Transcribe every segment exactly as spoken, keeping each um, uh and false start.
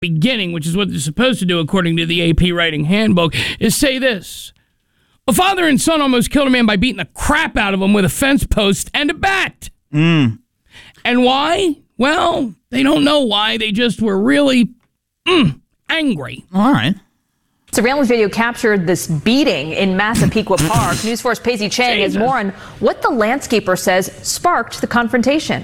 beginning, which is what they're supposed to do according to the A P Writing Handbook, is say this. A father and son almost killed a man by beating the crap out of him with a fence post and a bat. Mm. And why? Well, they don't know why. They just were really mm, angry. All right. Surveillance video captured this beating in Massapequa Park. News four's Pacey Chang has more on what the landscaper says sparked the confrontation.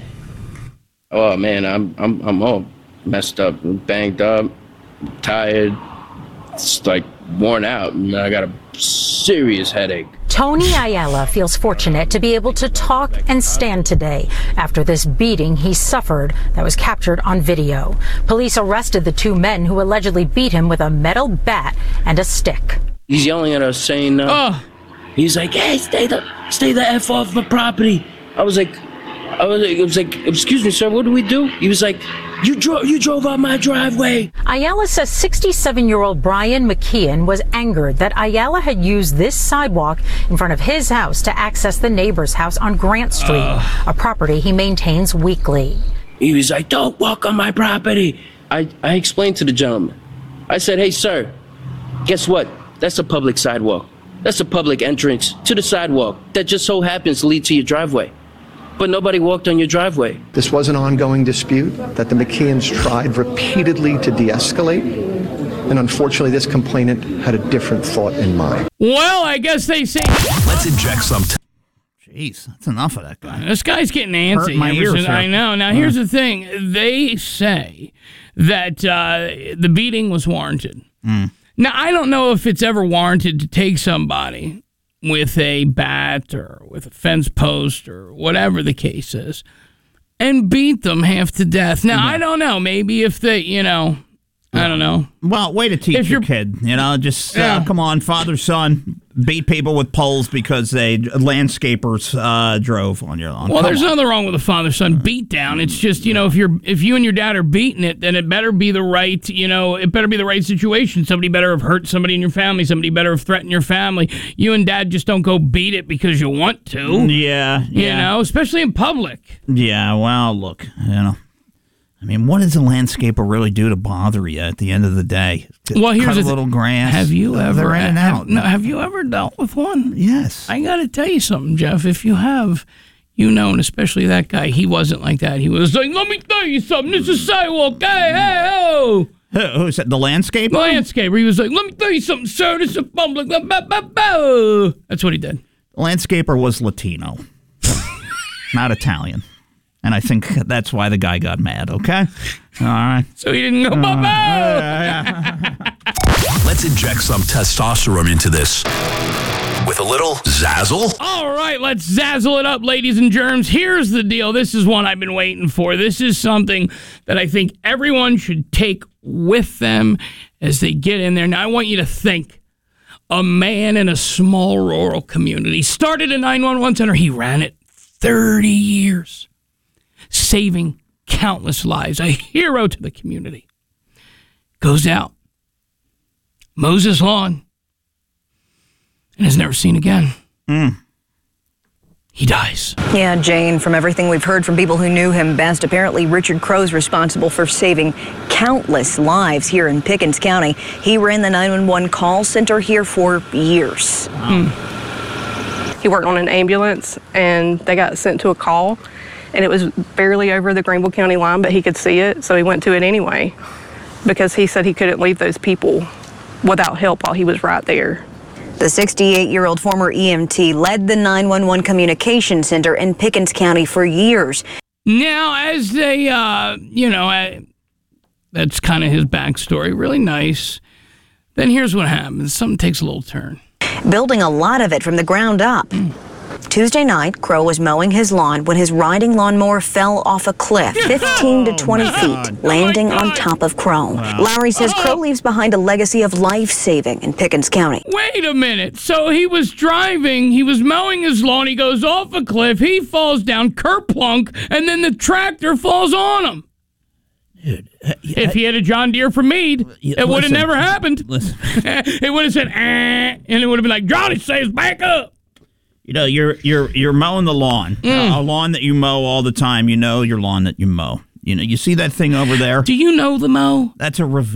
Oh man, I'm I'm I'm all messed up, banged up, tired. It's like worn out, and I got a serious headache. Tony Ayala feels fortunate to be able to talk and stand today after this beating he suffered that was captured on video. Police arrested the two men who allegedly beat him with a metal bat and a stick. He's yelling at us saying, uh, Oh. he's like, hey, stay the, stay the F off my property. I was like, I was, I was like, excuse me, sir, what do we do? He was like, you drove, you drove out my driveway. Ayala says sixty-seven-year-old Brian McKeon was angered that Ayala had used this sidewalk in front of his house to access the neighbor's house on Grant Street, uh. a property he maintains weekly. He was like, don't walk on my property. I, I explained to the gentleman. I said, hey, sir, guess what? That's a public sidewalk. That's a public entrance to the sidewalk that just so happens to lead to your driveway. But nobody walked on your driveway. This was an ongoing dispute that the McKeons tried repeatedly to de-escalate, and unfortunately this complainant had a different thought in mind. Well, I guess they say... Let's inject some... T- Jeez, that's enough of that guy. This guy's getting antsy. Hurt my ears, I know. Now, here's the thing. They say that uh, the beating was warranted. Mm. Now, I don't know if it's ever warranted to take somebody with a bat or with a fence post or whatever the case is and beat them half to death. Now, Mm-hmm. I don't know. Maybe if they, you know, I don't know. Well, way to teach If your you're- kid. You know, just uh, Yeah. come on, father, son, beat people with poles because they landscapers uh, drove on your lawn. Well, Come there's on. nothing wrong with a father-son beat down. It's just, you know, if you're if you and your dad are beating it, then it better be the right, you know, it better be the right situation. Somebody better have hurt somebody in your family. Somebody better have threatened your family. You and dad just don't go beat it because you want to. Yeah, You yeah. know, especially in public. Yeah, well, look, you know. I mean, what does a landscaper really do to bother you at the end of the day? Well, here's Cut the a thi- little grass. Have you They're ever in and have, out. no, have you ever dealt with one? Yes. I got to tell you something, Jeff. If you have, you know, and especially that guy, he wasn't like that. He was like, let me tell you something. This is sidewalk. Hey, hey, oh. Who, who's that? The landscaper? The landscaper. He was like, let me tell you something, sir. This is public. Bah, bah, bah, bah. That's what he did. The landscaper was Latino, not Italian. And I think that's why the guy got mad, okay? All right. So he didn't go, bah, bah. Yeah, yeah. Let's inject some testosterone into this with a little zazzle. All right, let's zazzle it up, ladies and germs. Here's the deal. This is one I've been waiting for. This is something that I think everyone should take with them as they get in there. Now, I want you to think. A man in a small rural community started a nine one one center. He ran it thirty years, saving countless lives. A hero to the community. Goes out, mows his lawn, and is never seen again. Mm. He dies. Yeah, Jane, from everything we've heard from people who knew him best, apparently Richard Crow's responsible for saving countless lives here in Pickens County. He ran the nine one one call center here for years. Mm. He worked on an ambulance, and they got sent to a call, and it was barely over the Greenville County line, but he could see it, so he went to it anyway, because he said he couldn't leave those people without help while he was right there. The sixty-eight-year-old former E M T led the nine one one communication center in Pickens County for years. Now, as they, uh, you know, uh, that's kind of his backstory. Really nice. Then here's what happens. Something takes a little turn. Building a lot of it from the ground up. Mm. Tuesday night, Crow was mowing his lawn when his riding lawnmower fell off a cliff, fifteen to twenty oh, feet, landing oh on top of Crow. Wow. Lowry says Crow leaves behind a legacy of life-saving in Pickens County. Wait a minute. So he was driving, he was mowing his lawn, he goes off a cliff, he falls down, kerplunk, and then the tractor falls on him. Dude, uh, yeah, if he had a John Deere from Meade, yeah, it would have never happened. It would have said, eh, and it would have been like, Johnny says, back up. You know, you're you're you're mowing the lawn, mm. uh, a lawn that you mow all the time. You know your lawn that you mow. You know, you see that thing over there? Do you know the mow? That's a ravine.